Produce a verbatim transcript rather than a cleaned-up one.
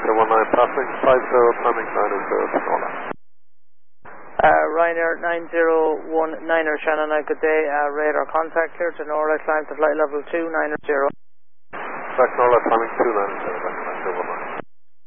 zero one nine passing, five zero climbing nine zero Snorla. Uh, Ryanair nine zero one niner Shannon, uh, good day, uh, radar contact here to Norla, climb to flight level two nine zero. Back Norla climbing two nine zero, back nine zero one nine.